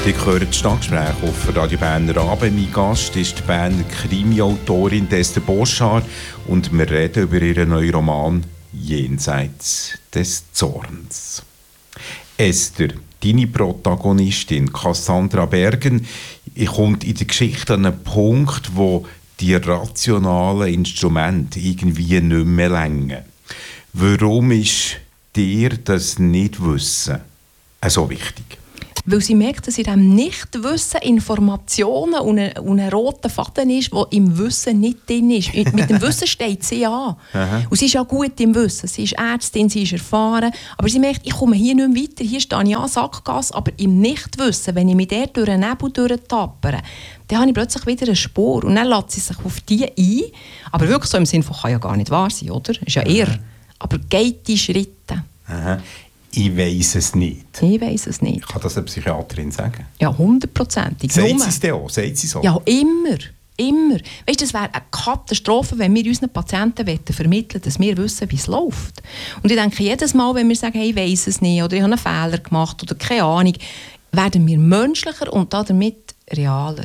Ihr hört das Stadtgespräch auf Radio Berner Abend. Mein Gast ist die Berner Krimi-Autorin Esther Boschard und wir reden über ihren neuen Roman «Jenseits des Zorns». Esther, deine Protagonistin Cassandra Bergen, kommt in der Geschichte an einen Punkt, wo die rationalen Instrumente irgendwie nicht mehr reichen. Warum ist dir das Nichtwissen so wichtig? Weil sie merkt, dass in diesem Nichtwissen Informationen und ein roter Faden ist, der im Wissen nicht drin ist. Mit dem Wissen steht sie an. Und sie ist ja gut im Wissen. Sie ist Ärztin, sie ist erfahren. Aber sie merkt, ich komme hier nicht mehr weiter. Hier stehe ich an Sackgasse. Aber im Nichtwissen, wenn ich mich dort durch den Nebel durchtappere, dann habe ich plötzlich wieder eine Spur. Und dann lässt sie sich auf die ein. Aber wirklich so im Sinne von, kann ja gar nicht wahr sein, oder? Ist ja irre. Aber geht die Schritte. Ich weiss es nicht. Ich weiss es nicht. Kann das eine Psychiaterin sagen? Ja, 100%. Sagt sie es denn auch? Sagt sie so? Ja, immer. Immer. Weißt, das wäre eine Katastrophe, wenn wir unseren Patienten vermitteln, dass wir wissen, wie es läuft. Und ich denke, jedes Mal, wenn wir sagen, hey, ich weiss es nicht, oder ich habe einen Fehler gemacht, oder keine Ahnung, werden wir menschlicher und damit realer.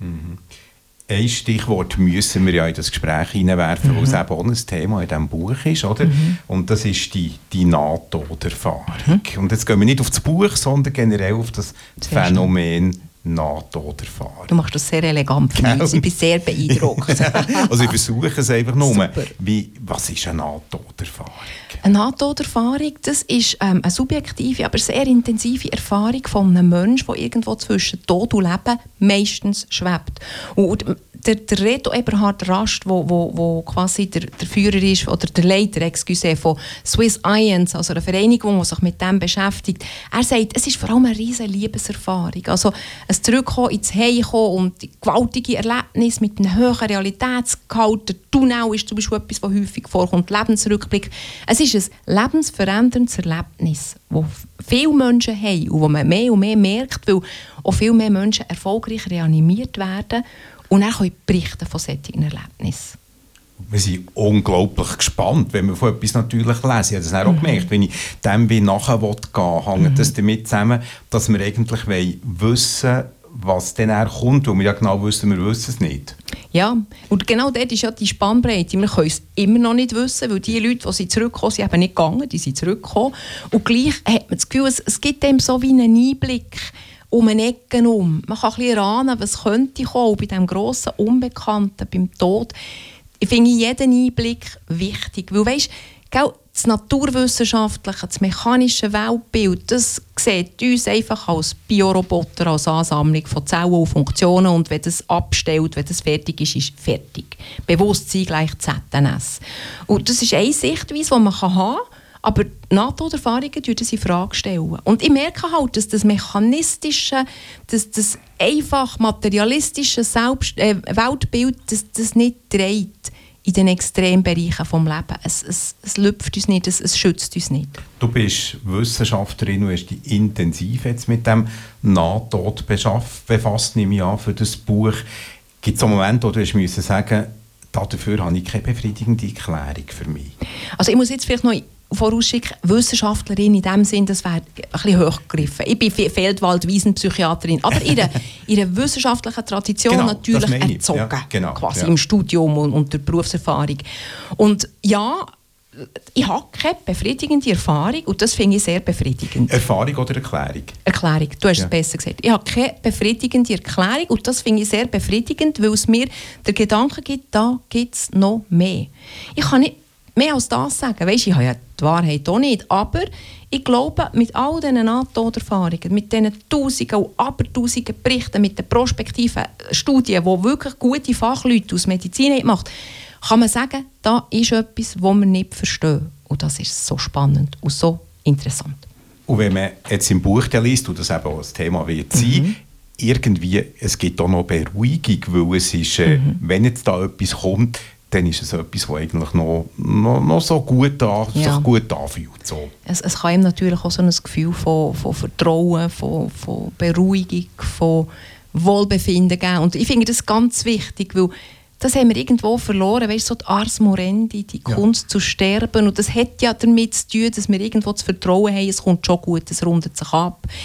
Ein Stichwort müssen wir ja in das Gespräch hineinwerfen, weil es eben auch ein Thema in diesem Buch ist, oder? Und das ist die Nahtoderfahrung. Und jetzt gehen wir nicht auf das Buch, sondern generell auf das Phänomen Nahtoderfahrung. Du machst das sehr elegant für mich. Ich bin sehr beeindruckt. Also ich versuche es einfach nur. Super. Was ist eine Nahtoderfahrung? Eine Nahtoderfahrung, das ist eine subjektive, aber sehr intensive Erfahrung von einem Menschen, der irgendwo zwischen Tod und Leben meistens schwebt. Und der Reto Eberhard Rast, wo quasi der Führer ist, oder der Leiter von Swiss Ions, also einer Vereinigung, die sich mit dem beschäftigt, er sagt, es ist vor allem eine riesige Liebeserfahrung. Also ein Zurückkommen ins Heimkommen und die gewaltige Erlebnis mit einem hohen Realitätsgehalt. Der Tunnel ist zum Beispiel etwas, was häufig vorkommt, Lebensrückblick. Es ist ein lebensveränderndes Erlebnis, das viele Menschen haben und wo man mehr und mehr merkt, weil auch viel mehr Menschen erfolgreich reanimiert werden. Und dann können berichten von solchen Erlebnissen. Wir sind unglaublich gespannt, wenn wir von etwas natürlich lesen. Ich habe das auch gemerkt, wenn ich dem nachher gehen will, hängt das damit zusammen, dass wir eigentlich wissen, was dann kommt, weil wir ja genau wissen, wir wissen es nicht. Ja, und genau dort ist ja die Spannbreite. Wir können es immer noch nicht wissen, weil die Leute, die zurückkommen, sind eben nicht gegangen, die sind zurückgekommen. Und gleich hat man das Gefühl, es gibt dem so wie einen Einblick um eine Ecke um. Man kann ein bisschen erahnen, was könnte kommen bei diesem grossen Unbekannten, beim Tod. Ich finde jeden Einblick wichtig. Weil weisst, das naturwissenschaftliche, das mechanische Weltbild, das sieht uns einfach als Bioroboter, als Ansammlung von Zellen und Funktionen. Und wenn das abstellt, wenn das fertig ist, ist fertig. Bewusstsein gleich ZNS. Und das ist eine Sichtweise, die man haben kann. Aber Nahtoderfahrungen stellen das in Frage stellen. Und ich merke halt, dass das mechanistische, das einfach materialistische Weltbild, das nicht trägt in den Extrembereichen des Lebens. Es lüpft uns nicht, es schützt uns nicht. Du bist Wissenschaftlerin und hast dich intensiv jetzt mit dem Nahtod befasst, nehme ich an, für das Buch. Gibt es einen Moment, wo du musst sagen, dafür habe ich keine befriedigende Erklärung für mich? Also ich muss jetzt vielleicht noch vorausschicken, Wissenschaftlerin in dem Sinn, das wäre ein bisschen hochgegriffen. Ich bin Feldwald-Wiesenpsychiaterin, aber in einer wissenschaftlichen Tradition natürlich erzogen, quasi im Studium und der Berufserfahrung. Und ja, ich habe keine befriedigende Erfahrung und das finde ich sehr befriedigend. Erfahrung oder Erklärung? Erklärung, du hast es besser gesagt. Ich habe keine befriedigende Erklärung und das finde ich sehr befriedigend, weil es mir den Gedanken gibt, da gibt es noch mehr. Ich kann nicht mehr als das sagen. Weisst, ich habe ja die Wahrheit auch nicht. Aber ich glaube, mit all diesen Nahtoderfahrungen, mit diesen Tausenden und Abertausenden Berichten, mit den prospektiven Studien, die wirklich gute Fachleute aus Medizin gemacht haben, kann man sagen, da ist etwas, das wir nicht verstehen. Und das ist so spannend und so interessant. Und wenn man jetzt im Buch liest, und das eben auch das Thema wird sein, irgendwie, es gibt auch noch Beruhigung, weil es ist, wenn jetzt da etwas kommt, dann ist es etwas, das eigentlich noch so gut sich gut anfühlt. So. Es kann ihm natürlich auch so ein Gefühl von Vertrauen, von Beruhigung, von Wohlbefinden geben. Und ich finde das ganz wichtig, weil das haben wir irgendwo verloren. Weißt, so die Ars Morendi, die Kunst zu sterben. Und das hat ja damit zu tun, dass wir irgendwo das Vertrauen haben, es kommt schon gut, es rundet sich ab.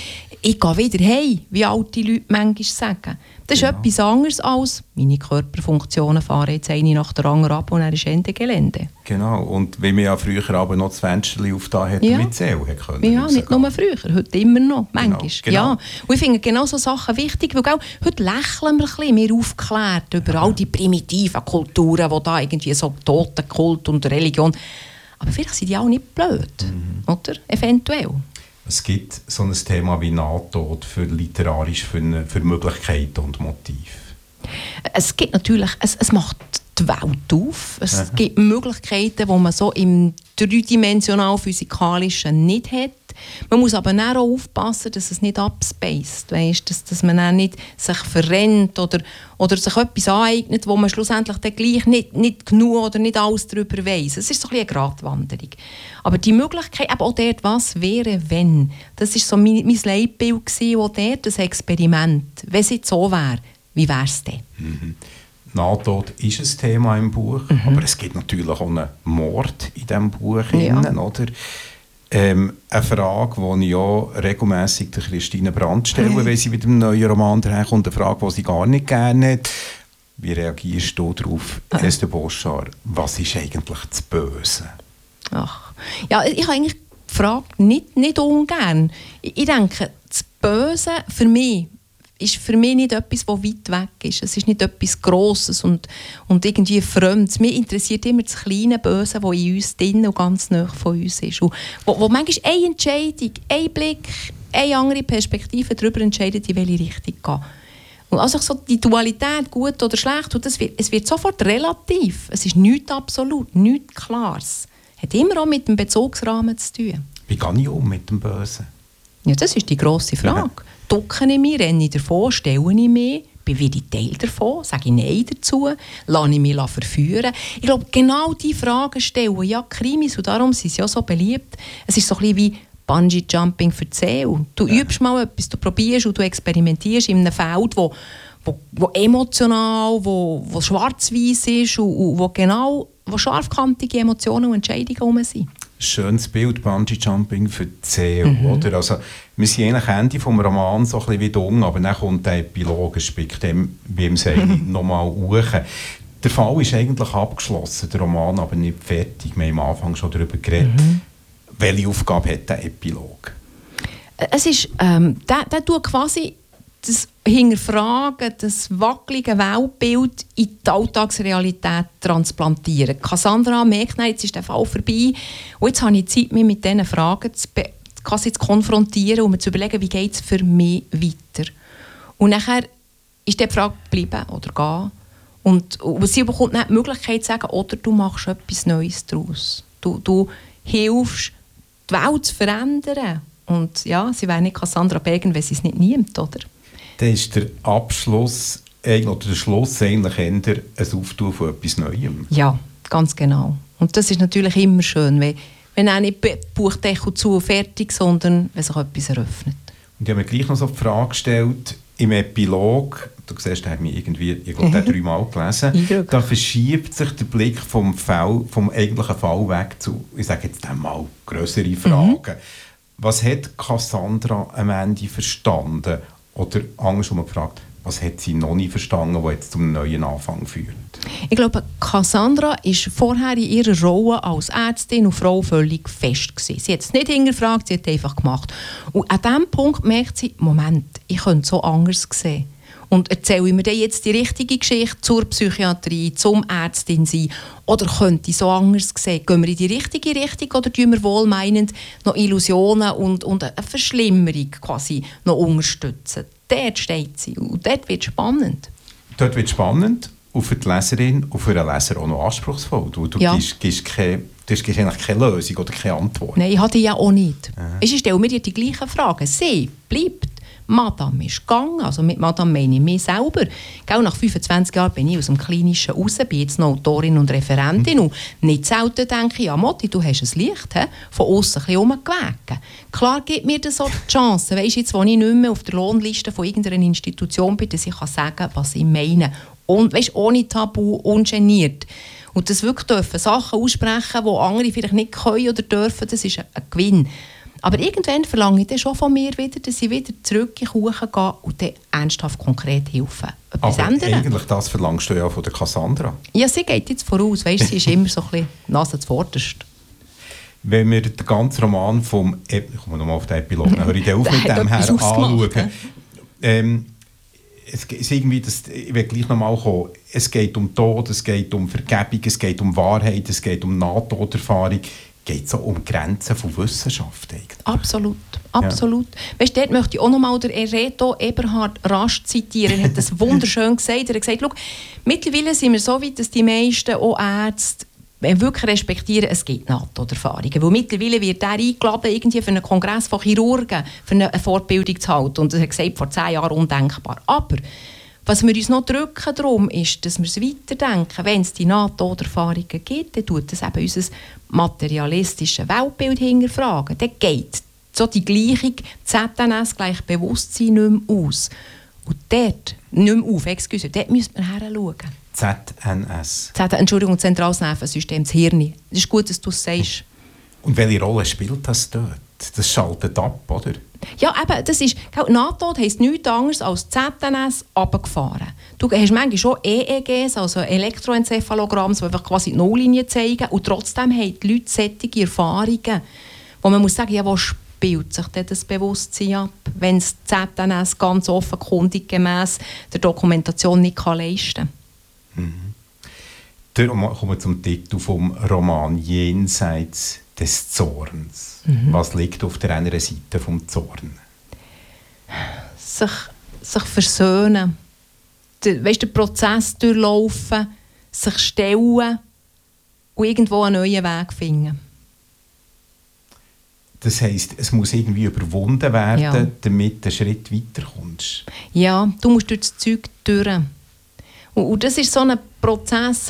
ich gehe wieder heim, wie alte Leute manchmal sagen. Das ist etwas anderes als meine Körperfunktionen fahren jetzt eine nach der anderen ab und dann ist Ende Gelände. Genau, und wie wir ja früher aber noch das Fenster aufgetan hätten, mit Zählen können. Ja, nicht nur früher, heute immer noch, manchmal. Genau. Ja. Und ich finde genau so Sachen wichtig, weil auch heute lächeln wir ein bisschen mehr aufgeklärt über all die primitiven Kulturen, die da irgendwie so Totenkult und Religion. Aber vielleicht sind die auch nicht blöd, oder? Eventuell. Es gibt so ein Thema wie Nahtod für für Möglichkeiten und Motive. Es gibt natürlich, es macht die Welt auf. Es gibt Möglichkeiten, die man so im dreidimensional-physikalischen nicht hat. Man muss aber auch aufpassen, dass es nicht abspaced, weißt? Dass man dann nicht sich verrennt oder sich etwas aneignet, wo man schlussendlich dann gleich nicht genug oder nicht alles darüber weiss. Es ist so ein bisschen eine Gratwanderung. Aber die Möglichkeit, eben auch dort, was wäre, wenn, das war so mein Leitbild gewesen, auch dort das Experiment. Wenn es jetzt so wäre, wie wäre es denn? Nahtod ist ein Thema im Buch, aber es gibt natürlich auch einen Mord in diesem Buch. Oder? Eine Frage, die ich ja regelmässig der Christine Brandt stelle, wenn sie mit einem neuen Roman daherkommt, eine Frage, die sie gar nicht gerne hat. Wie reagierst du darauf, Esther Boschar? Was ist eigentlich das Böse? Ach. Ja, ich habe eigentlich die Frage nicht ungern. Ich denke, das Böse für mich ist für mich nicht etwas, das weit weg ist. Es ist nicht etwas Grosses und irgendwie Fremdes. Mich interessiert immer das kleine Böse, das in uns drin und ganz nahe von uns ist. Und wo manchmal eine Entscheidung, ein Blick, eine andere Perspektive darüber entscheidet, in welche Richtung gehen. Und also so die Dualität, gut oder schlecht, und es wird sofort relativ. Es ist nichts absolut, nichts Klares. Es hat immer auch mit dem Bezugsrahmen zu tun. Wie gehe ich mit dem Bösen? Ja, das ist die grosse Frage. Ducke ich mich, renne ich davon, stelle ich mich, bin wieder Teil davon, sage ich Nein dazu, lasse ich mich verführen. Ich glaube, genau diese Fragen stellen ja Krimis und darum sind sie ja so beliebt. Es ist so ein bisschen wie Bungee-Jumping für die Seele. Du übst mal etwas, du probierst und du experimentierst in einem Feld, wo emotional, wo schwarz-weiß ist und wo scharfkantige Emotionen und Entscheidungen herum sind. Schönes Bild, Bungee-Jumping für die Seele, oder? Also, wir sind eigentlich Ende des Romans so ein bisschen wie dumm, aber dann kommt der Epilog, es spickt dem, wie im Seil, nochmal hoch. Der Fall ist eigentlich abgeschlossen, der Roman aber nicht fertig. Wir haben am Anfang schon darüber geredet. Welche Aufgabe hat der Epilog? Es ist, der tut quasi das Hinterfragen, das wackelige Weltbild in die Alltagsrealität transplantieren. Cassandra merkt, nein, jetzt ist der Fall vorbei und jetzt habe ich Zeit, mich mit diesen Fragen zu konfrontieren und mir zu überlegen, wie geht es für mich weiter. Und nachher ist die Frage bleiben oder gehen. Und sie bekommt dann die Möglichkeit zu sagen, oder du machst etwas Neues daraus. Du hilfst, die Welt zu verändern. Und ja, sie wäre nicht Cassandra Bergen, wenn sie es nicht nimmt, oder? Dann ist der Abschluss oder der Schluss eigentlich eher ein Auftun von etwas Neuem. Ja, ganz genau. Und das ist natürlich immer schön, wenn auch nicht Buchdeckel zu und fertig, sondern wenn sich etwas eröffnet. Und ich habe mir gleich noch so die Frage gestellt, im Epilog, du siehst, da habe ich irgendwie, ich glaube, 3-mal gelesen, da verschiebt sich der Blick vom eigentlichen Fall weg zu, ich sage jetzt einmal, grössere Fragen. Was hat Cassandra am Ende verstanden? Oder andersrum gefragt, was hat sie noch nicht verstanden, was jetzt zum neuen Anfang führt? Ich glaube, Cassandra war vorher in ihrer Rolle als Ärztin und Frau völlig fest gewesen. Sie hat es nicht hingefragt, sie hat es einfach gemacht. Und an diesem Punkt merkt sie, Moment, ich könnte es so anders sehen. Und erzähle ich mir dann jetzt die richtige Geschichte zur Psychiatrie, zum Ärztin sein? Oder könnte ich so anders sehen? Gehen wir in die richtige Richtung oder tun wir wohlmeinend noch Illusionen und eine Verschlimmerung quasi noch unterstützen? Dort steht sie und dort wird es spannend. Dort wird es spannend und für die Leserin und für den Leser auch noch anspruchsvoll. Du gibst eigentlich keine Lösung oder keine Antwort. Nein, ich hatte ja auch nicht. Ich stelle mir die gleichen Fragen. Sie bleibt. Madame ist gegangen, also mit Madame meine ich mich selber. Nach 25 Jahren bin ich aus dem Klinischen raus, bin jetzt noch Autorin und Referentin und nicht selten denke ich, ja Motti, du hast ein Licht, von außen ein bisschen herumgewegt. Klar gibt mir das auch die Chance, weißt, jetzt wo ich nicht mehr auf der Lohnliste von irgendeiner Institution bin, dass ich sagen kann, was ich meine. Und weißt, ohne Tabu, ungeniert. Und das wirklich dürfen Sachen aussprechen, die andere vielleicht nicht können oder dürfen, das ist ein Gewinn. Aber irgendwann verlange ich dann schon von mir wieder, dass ich wieder zurück in die Küche gehe und dann ernsthaft konkret helfen. Aber eigentlich das verlangst du ja von der Cassandra. Ja, sie geht jetzt voraus. Weißt, sie ist immer so ein bisschen Nase zuvorderst. Wenn wir den ganzen Roman vom... Ich komme nochmal auf den Epilog, dann höre ich den auf mit dem her anschauen. Es ist irgendwie ich will gleich nochmal kommen. Es geht um Tod, es geht um Vergebung, es geht um Wahrheit, es geht um Nahtoderfahrung. Es geht so um Grenzen von Wissenschaft eigentlich. Absolut. Absolut. Ja. Weißt, dort möchte ich auch nochmal den Reto Eberhard Rasch zitieren. Er hat das wunderschön gesagt. Er hat gesagt, mittlerweile sind wir so weit, dass die meisten auch Ärzte wirklich respektieren, es gibt Nahtoderfahrungen. Weil mittlerweile wird er eingeladen, irgendwie für einen Kongress von Chirurgen für eine Fortbildung zu halten. Und er hat gesagt, vor 10 Jahren undenkbar. Aber was wir uns noch drücken darum, ist, dass wir es weiterdenken. Wenn es die Nahtoderfahrungen gibt, dann tut das eben unser materialistisches Weltbild hinterfragen. Dann geht so die Gleichung ZNS gleich Bewusstsein nicht mehr aus. Und dort, nicht mehr auf, dort müssen wir hinschauen. ZNS. Entschuldigung, Zentrales Nervensystem, das Hirn. Es ist gut, dass du es sagst. Und welche Rolle spielt das dort? Das schaltet ab, oder? Ja, eben, das ist... Nahtod heisst nichts anderes als ZNS runtergefahren. Du hast manchmal schon EEGs, also Elektroenzephalogramme, die einfach quasi die Nulllinie zeigen. Und trotzdem haben die Leute solche Erfahrungen, wo man muss sagen, ja, wo spielt sich denn das Bewusstsein ab, wenn das ZNS ganz offenkundig gemäss der Dokumentation nicht leisten kann? Dann kommen wir zum Titel vom Roman «Jenseits des Zorns». Was liegt auf der anderen Seite vom Zorn? Sich versöhnen. Den Prozess durchlaufen, sich stellen und irgendwo einen neuen Weg finden. Das heisst, es muss irgendwie überwunden werden, damit du einen Schritt weiterkommst. Ja, du musst durch das Zeug durch. Und das ist so ein Prozess,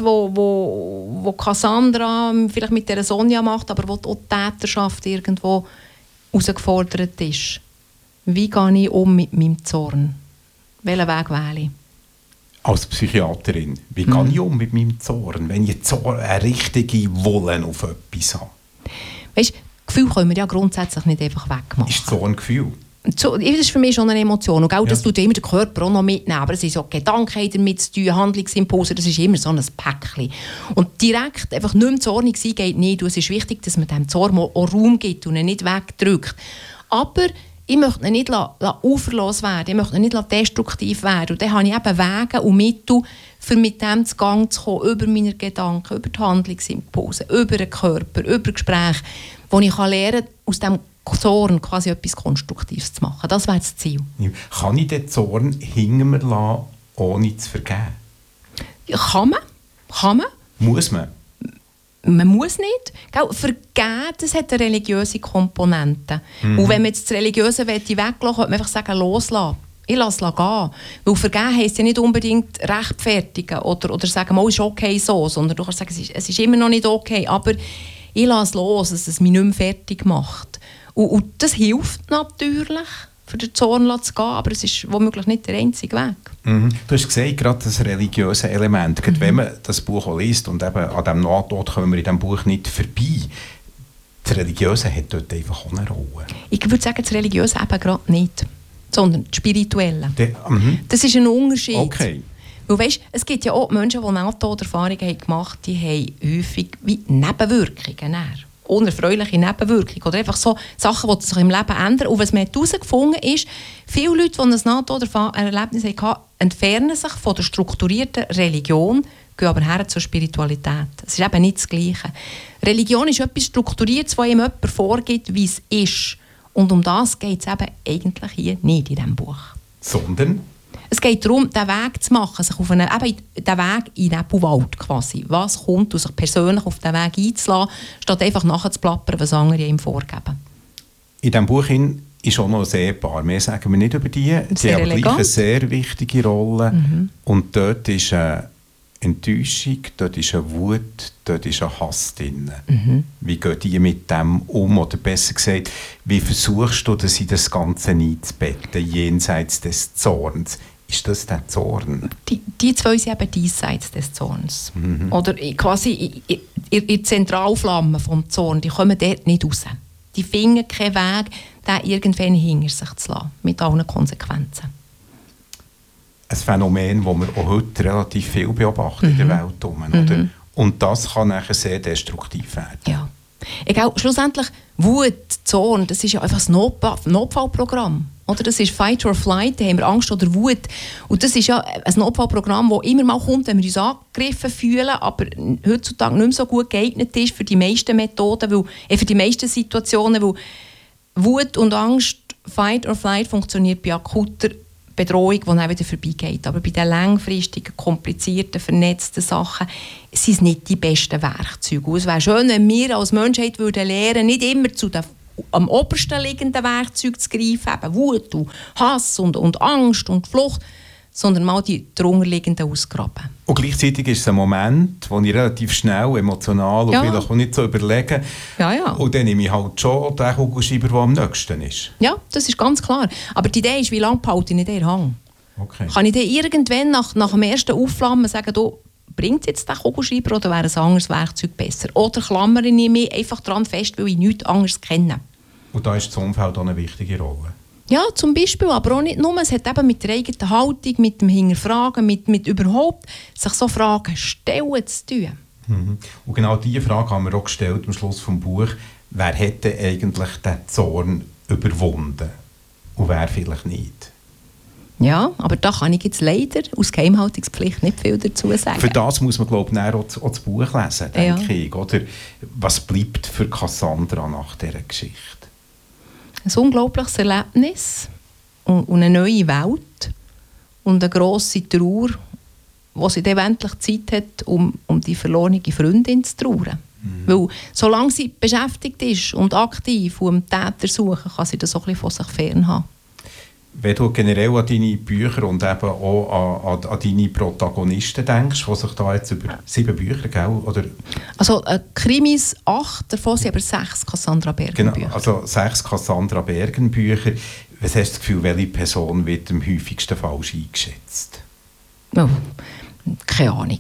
wo Cassandra vielleicht mit der Sonja macht, aber wo die Täterschaft irgendwo herausgefordert ist. Wie gehe ich um mit meinem Zorn? Welchen Weg wähle ich? Als Psychiaterin, wie gehe ich um mit meinem Zorn, wenn ich eine richtige Wollen auf etwas habe? Weißt, Gefühle können wir ja grundsätzlich nicht einfach wegmachen. Ist Zorn ein Gefühl? Das ist für mich schon eine Emotion. Und auch das tut immer der Körper auch noch mitnehmen. Aber es ist auch Gedanken damit zu tun, Handlungsimpulse, das ist immer so ein Päckchen. Und direkt einfach nicht mehr zornig sein geht nicht. Und es ist wichtig, dass man dem Zorn auch Raum gibt und ihn nicht wegdrückt. Aber ich möchte ihn nicht uferlos werden, ich möchte ihn nicht destruktiv werden. Und dann habe ich eben Wege und Mittel, für mit dem zu Gang zu kommen, über meine Gedanken, über die Handlungsimpulse, über den Körper, über Gespräche, wo ich lernen kann, aus dem Zorn quasi etwas Konstruktives zu machen. Das wäre das Ziel. Kann ich den Zorn hinter mir lassen, ohne zu vergeben? Ja, kann man. Muss man? Man muss nicht. Vergeben, das hat eine religiöse Komponente. Und wenn man jetzt das Religiöse weglassen will, könnte man einfach sagen, loslassen. Ich lasse es gehen. Weil vergeben heisst ja nicht unbedingt rechtfertigen oder sagen, es ist okay so, sondern du kannst sagen, es ist immer noch nicht okay, aber ich lasse es los, dass es mich nicht mehr fertig macht. Und das hilft natürlich, für den Zorn zu gehen, aber es ist womöglich nicht der einzige Weg. Du hast gesagt, gerade das religiöse Element, wenn man das Buch auch liest, und eben an diesem Nahtod kommen wir in diesem Buch nicht vorbei, das Religiöse hat dort einfach auch eine Rolle. Ich würde sagen, das Religiöse eben gerade nicht, sondern das Spirituelle. Das ist ein Unterschied. Okay. Weil weißt, es gibt ja auch Menschen, die Nahtoderfahrungen gemacht haben, die haben häufig wie Nebenwirkungen. Unerfreuliche Nebenwirkungen oder einfach so Sachen, die sich im Leben ändern. Und was man herausgefunden hat, ist, viele Leute, die ein Nahtoderlebnis hatten, entfernen sich von der strukturierten Religion, gehen aber her zur Spiritualität. Es ist eben nicht das Gleiche. Religion ist etwas Strukturiertes, was ihm jemand vorgibt, wie es ist. Und um das geht es eben eigentlich hier nicht in diesem Buch. Sondern? Es geht darum, den Weg zu machen, sich auf den Weg in den Nebelwald quasi. Was kommt, und sich persönlich auf den Weg einzulassen, statt einfach nachher zu plappern, was andere ihm vorgeben. In diesem Buch ist auch noch ein Ehepaar. Mehr sagen wir nicht über die. Sie haben gleich eine sehr wichtige Rolle. Und dort ist eine Enttäuschung, dort ist eine Wut, dort ist ein Hass drin. Wie gehen die mit dem um? Oder besser gesagt, wie versuchst du, das in das Ganze einzubetten, jenseits des Zorns? Ist das der Zorn? Die zwei sind eben diesseits des Zorns. Oder quasi in der Zentralflamme vom Zorn, die kommen dort nicht raus. die finden keinen Weg, den irgendwann hinter sich zu lassen, mit allen Konsequenzen. Ein Phänomen, das wir auch heute relativ viel beobachten in der Welt. Oder? Und das kann nachher sehr destruktiv werden. Ja. Egal, schlussendlich, Wut, Zorn, das ist ja einfach ein Notfallprogramm. Oder? Das ist Fight or Flight, da haben wir Angst oder Wut. Und das ist ja ein Notfallprogramm, das immer mal kommt, wenn wir uns angegriffen fühlen, aber heutzutage nicht mehr so gut geeignet ist für die meisten Methoden, für die meisten Situationen, weil Wut und Angst, Fight or Flight funktioniert bei akuter Bedrohung, die dann wieder vorbeigeht. Aber bei den langfristigen, komplizierten, vernetzten Sachen sind es nicht die besten Werkzeuge. Und es wäre schön, wenn wir als Menschheit lernen würden, nicht immer zu den am obersten liegenden Werkzeugen zu greifen, eben Wut und Hass und Angst und Flucht, sondern mal die darunterliegenden ausgraben. Und gleichzeitig ist es ein Moment, wo ich relativ schnell, emotional und vielleicht auch nicht so überlege. Ja. Und dann nehme ich halt schon den Kugelschreiber, der am nächsten ist. Ja, das ist ganz klar. Aber die Idee ist, wie lange behalte ich den Hang? Okay. Kann ich dann irgendwann nach dem ersten Aufflammen sagen, bringt jetzt der Kugelschreiber oder wäre ein anderes Werkzeug besser? Oder klammere ich mich einfach daran fest, weil ich nichts anderes kenne? Und da ist das Umfeld auch eine wichtige Rolle. Ja, zum Beispiel, aber auch nicht nur. Es hat eben mit der eigenen Haltung, mit dem Hinterfragen, mit überhaupt sich so Fragen stellen zu tun. Mhm. Und genau diese Frage haben wir auch gestellt am Schluss des Buches. Wer hätte eigentlich den Zorn überwunden und wer vielleicht nicht? Ja, aber da kann ich jetzt leider aus Geheimhaltungspflicht nicht viel dazu sagen. Für das muss man, glaube ich, auch das Buch lesen, denke ich. Oder? Was bleibt für Cassandra nach dieser Geschichte? Ein unglaubliches Erlebnis und eine neue Welt und eine grosse Trauer, wo sie dann endlich Zeit hat, um die verlorene Freundin zu trauern. Weil solange sie beschäftigt ist und aktiv und am Täter suchen, kann sie das auch ein bisschen von sich fernhaben. Wenn du generell an deine Bücher und eben auch an deine Protagonisten denkst, die sich da jetzt über 7 Bücher, gell? Oder? Also Krimis 8, davon sind aber 6 Cassandra Bergen-Bücher. Genau, also 6 Cassandra Bergen-Bücher. Was hast du das Gefühl, welche Person wird am häufigsten falsch eingeschätzt? Oh, keine Ahnung.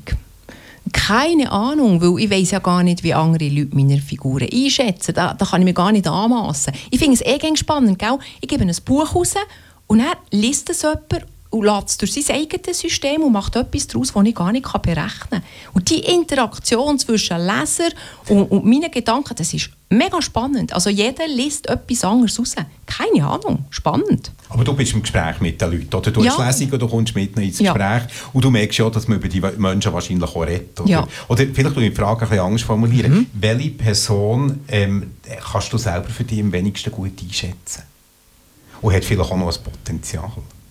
Keine Ahnung, weil ich weiss ja gar nicht, wie andere Leute meine Figuren einschätzen. Da kann ich mir gar nicht anmassen. Ich finde es ganz spannend, gell? Ich gebe ein Buch raus und dann liest es jemand und lässt es durch sein eigenes System und macht etwas daraus, das ich gar nicht berechnen kann. Und die Interaktion zwischen Leser und meinen Gedanken, das ist mega spannend. Also jeder liest etwas anderes raus. Keine Ahnung, spannend. Aber du bist im Gespräch mit den Leuten, oder? Du hast Lesung und du kommst mit ins Gespräch und du merkst ja, dass man über die Menschen wahrscheinlich auch redet. Oder, oder vielleicht die Frage ein bisschen anders formulieren. Welche Person kannst du selber für dich am wenigsten gut einschätzen? Und hat vielleicht auch noch ein Potenzial?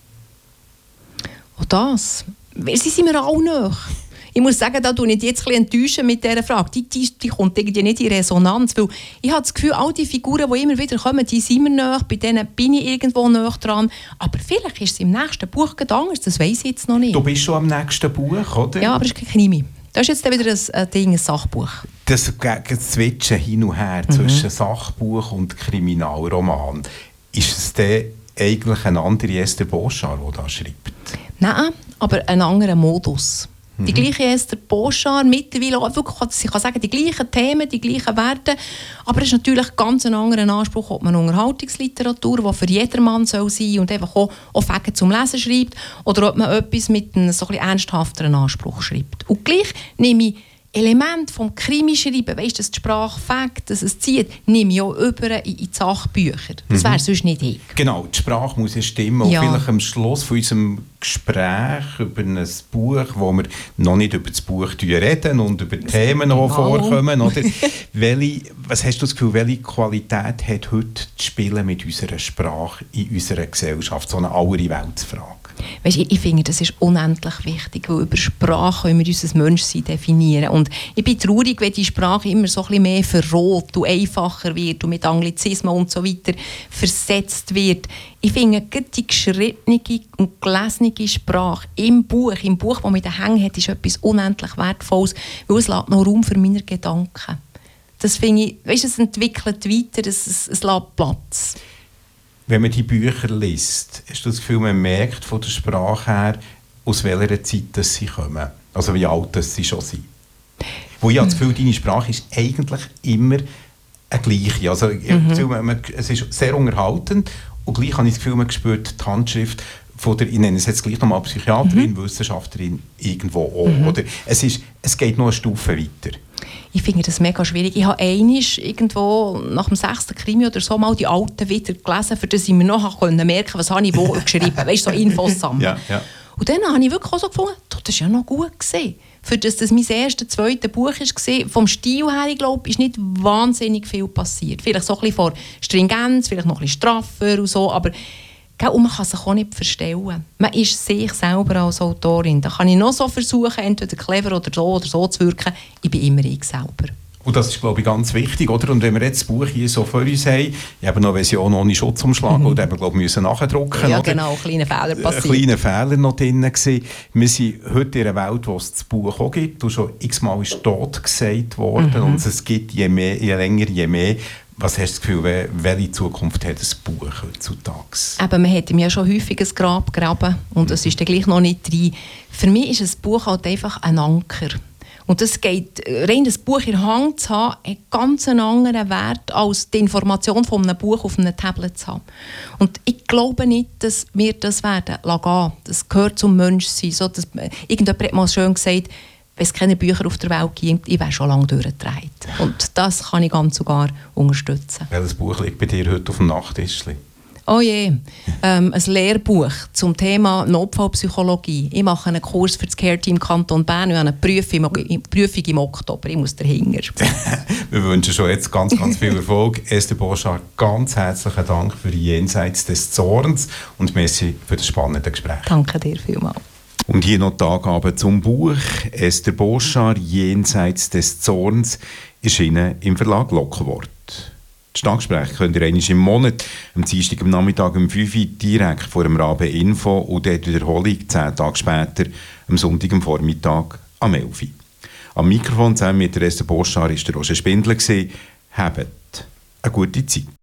Und das? Sie sind mir alle nahe. Ich muss sagen, da tue ich jetzt ein bisschen enttäuschen mit dieser Frage. Die kommt irgendwie nicht in Resonanz. Weil ich habe das Gefühl, all die Figuren, die immer wieder kommen, die sind mir nahe. Bei denen bin ich irgendwo nahe dran. Aber vielleicht ist es im nächsten Buch ganz anders. Das weiss ich jetzt noch nicht. Du bist schon am nächsten Buch, oder? Ja, aber es ist kein Krimi. Das ist jetzt wieder ein Sachbuch. Das Switchen hin und her zwischen Sachbuch und Kriminalroman. Ist es denn eigentlich eine andere Esther Boschar, die da schreibt? Nein, aber ein anderer Modus. Die gleiche Esther Boschar, mittlerweile auch wirklich, ich kann sagen, die gleichen Themen, die gleichen Werte, aber es ist natürlich ganz ein anderer Anspruch, ob man Unterhaltungsliteratur, die für jedermann soll sein und einfach auch Fäden zum Lesen schreibt, oder ob man etwas mit einem so ein bisschen ernsthafteren Anspruch schreibt. Und gleich nehme ich Element vom Krimi-Schreiben, weißt du, dass die Sprache fängt, dass es zieht, nehme ich auch über in die Sachbücher. Das wäre sonst nicht ich. Genau, die Sprache muss ja stimmen. Und vielleicht am Schluss von unserem Gespräch über ein Buch, wo wir noch nicht über das Buch reden und über die Themen, die vorkommen. Oder? Was hast du das Gefühl, welche Qualität hat heute das Spielen mit unserer Sprache in unserer Gesellschaft? So eine Allerweltsfrage. Weißt, ich finde, das ist unendlich wichtig, weil über Sprache können wir unser Menschsein definieren. Und ich bin traurig, wenn die Sprache immer so ein bisschen mehr verroht und einfacher wird und mit Anglizismen und so weiter versetzt wird. Ich finde, die geschriebene und gelesene Sprache im Buch, das man in den Händen hat, ist etwas unendlich Wertvolles, weil es lässt noch Raum für meine Gedanken. Das finde ich, weißt, es entwickelt weiter, es lässt Platz. Wenn man die Bücher liest, hast du das Gefühl, man merkt von der Sprache her, aus welcher Zeit sie kommen? Also wie alt sie schon sind? Wo ich habe das Gefühl, deine Sprache ist eigentlich immer eine gleiche. Also, es ist sehr unterhaltend und gleich habe ich das Gefühl, man spürt die Handschrift von der, ich nenne es jetzt gleich nochmal Psychiaterin, Wissenschaftlerin irgendwo auch. Oder es geht noch eine Stufe weiter. Ich finde das mega schwierig. Ich habe einmal irgendwo nach dem 6. Krimi oder so mal die alten wieder gelesen, für das ich mir noch merken konnte, was habe ich wo geschrieben. Weißt du, so Infos sammeln. Ja. Und dann habe ich wirklich auch so gefunden, das war ja noch gut gewesen. Für das mein erstes, zweites Buch war, vom Stil her, ich glaube, ist nicht wahnsinnig viel passiert. Vielleicht so ein bisschen vor Stringenz, vielleicht noch ein bisschen straffer und so, aber und man kann sich auch nicht verstellen. Man ist sich selber als Autorin. Da kann ich noch so versuchen, entweder clever oder so zu wirken. Ich bin immer ich selber. Und das ist, glaube ich, ganz wichtig, oder? Und wenn wir jetzt das Buch hier so vor uns haben, ich habe noch eine Version ohne Schutzumschlag, oder eben, glaube ich, müssen nachdrucken. Ja, oder? genau, kleine Fehler passiert. Kleine Fehler noch drin gewesen. Wir sind heute in einer Welt, wo es das Buch auch gibt. Und schon x-mal ist tot gesagt worden. Und es gibt je länger, je mehr. Was hast du das Gefühl, welche Zukunft hat das Buch heutzutage? Eben, man hat ihm ja schon häufig ein Grab gegraben und es ist dann gleich noch nicht drin. Für mich ist ein Buch halt einfach ein Anker. Und das geht, rein das Buch in der Hand zu haben, hat ganz einen anderen Wert, als die Information von einem Buch auf einem Tablet zu haben. Und ich glaube nicht, dass wir das werden lassen. Das gehört zum Menschsein. So, irgendjemand hat mal schön gesagt, wenn es keine Bücher auf der Welt gibt, ich wäre schon lange durchgedreht. Und das kann ich ganz sogar unterstützen. Welches Buch liegt bei dir heute auf dem Nachttischchen? Oh je, ein Lehrbuch zum Thema Notfallpsychologie. Ich mache einen Kurs für das Care-Team Kanton Bern und eine Prüfung im Oktober. Ich muss dahinter. Wir wünschen schon jetzt ganz, ganz viel Erfolg. Esther Boschar, ganz herzlichen Dank für «Jenseits des Zorns» und merci für das spannende Gespräch. Danke dir vielmals. Und hier noch die Angabe zum Buch. Esther Boschar, «Jenseits des Zorns», erschienen im Verlag Lockenwort. Das Stadtgespräch könnt ihr einmal im Monat, am Dienstag am Nachmittag um 5 Uhr, direkt vor dem Rabe Info und dort Wiederholung 10 Tage später, am Sonntag am Vormittag am 11 Uhr. Am Mikrofon zusammen mit Esther Boschar war der Roger Spindler. Habt eine gute Zeit.